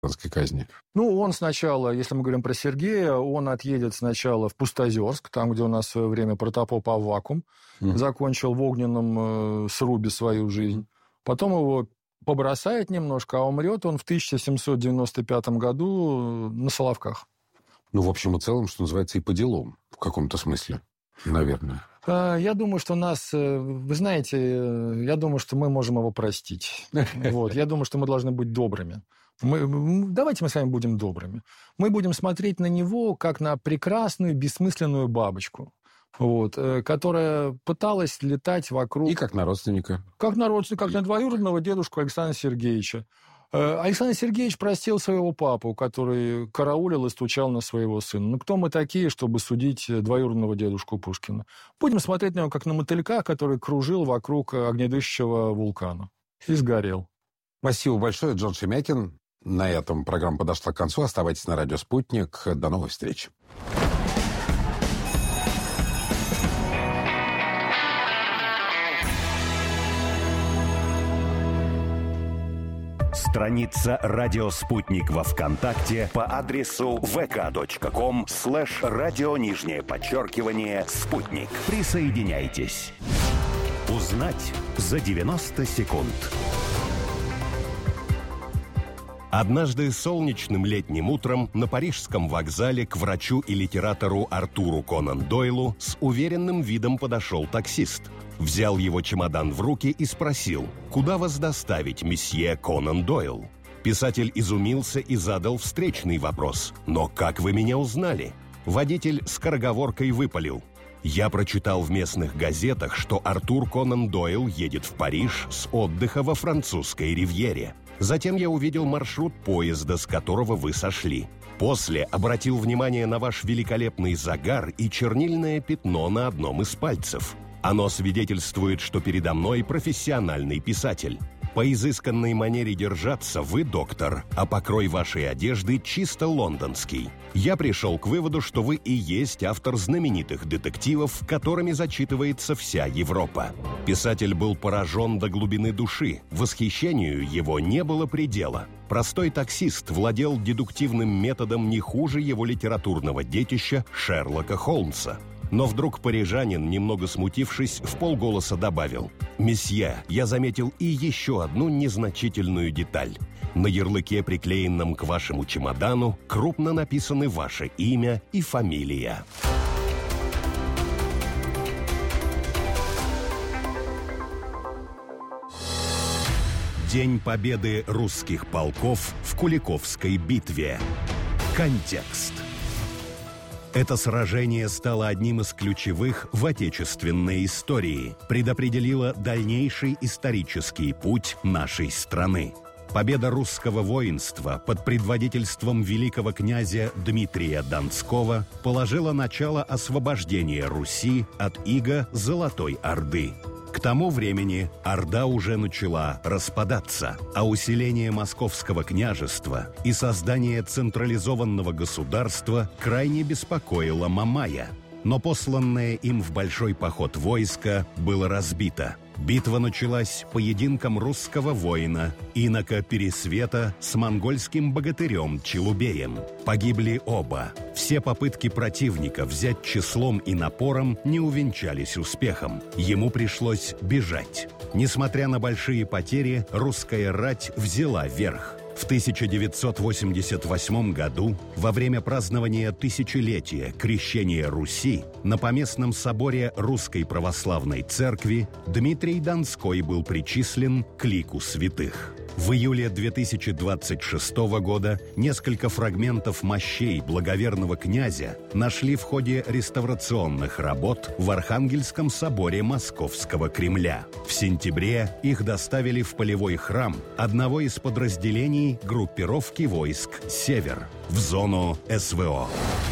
казни? Ну, он сначала, если мы говорим про Сергея, он отъедет сначала в Пустозерск, там, где у нас в свое время протопоп Аввакум закончил в огненном срубе свою жизнь. Потом его побросает немножко, а умрет он в 1795 году на Соловках. Ну, в общем и целом, что называется, и по делам, в каком-то смысле, наверное. Я думаю, что нас... Вы знаете, я думаю, что мы можем его простить. Вот. Я думаю, что мы должны быть добрыми. Давайте мы с вами будем добрыми. Мы будем смотреть на него, как на прекрасную, бессмысленную бабочку, вот, которая пыталась летать вокруг... И как на родственника. Как на родственника, как на двоюродного дедушку Александра Сергеевича. Александр Сергеевич простил своего папу, который караулил и стучал на своего сына. Ну, кто мы такие, чтобы судить двоюродного дедушку Пушкина? Будем смотреть на него, как на мотылька, который кружил вокруг огнедышащего вулкана. И сгорел. Спасибо большое, Джон Шемякин. На этом программа подошла к концу. Оставайтесь на радио «Спутник». До новых встреч. Страница «Радио Спутник» во ВКонтакте по адресу vk.com/радио_спутник. Присоединяйтесь. Узнать за 90 секунд. Однажды солнечным летним утром на парижском вокзале к врачу и литератору Артуру Конан Дойлу с уверенным видом подошел таксист. Взял его чемодан в руки и спросил: «Куда вас доставить, месье Конан Дойл?» Писатель изумился и задал встречный вопрос: «Но как вы меня узнали?» Водитель скороговоркой выпалил: «Я прочитал в местных газетах, что Артур Конан Дойл едет в Париж с отдыха во французской ривьере. Затем я увидел маршрут поезда, с которого вы сошли. После обратил внимание на ваш великолепный загар и чернильное пятно на одном из пальцев. Оно свидетельствует, что передо мной профессиональный писатель. По изысканной манере держаться вы доктор, а покрой вашей одежды чисто лондонский. Я пришел к выводу, что вы и есть автор знаменитых детективов, которыми зачитывается вся Европа». Писатель был поражен до глубины души, восхищению его не было предела. Простой таксист владел дедуктивным методом не хуже его литературного детища Шерлока Холмса. Но вдруг парижанин, немного смутившись, вполголоса добавил: «Месье, я заметил и еще одну незначительную деталь. На ярлыке, приклеенном к вашему чемодану, крупно написаны ваше имя и фамилия». День победы русских полков в Куликовской битве. Контекст. Это сражение стало одним из ключевых в отечественной истории, предопределило дальнейший исторический путь нашей страны. Победа русского воинства под предводительством великого князя Дмитрия Донского положила начало освобождению Руси от ига Золотой Орды. К тому времени Орда уже начала распадаться, а усиление Московского княжества и создание централизованного государства крайне беспокоило Мамая. Но посланное им в большой поход войско было разбито. Битва началась поединком русского воина, инока Пересвета, с монгольским богатырем Челубеем. Погибли оба. Все попытки противника взять числом и напором не увенчались успехом. Ему пришлось бежать. Несмотря на большие потери, русская рать взяла верх. В 1988 году, во время празднования тысячелетия крещения Руси, на Поместном соборе Русской Православной Церкви Дмитрий Донской был причислен к лику святых. В июле 2026 года несколько фрагментов мощей благоверного князя нашли в ходе реставрационных работ в Архангельском соборе Московского Кремля. В сентябре их доставили в полевой храм одного из подразделений группировки войск «Север» в зону СВО.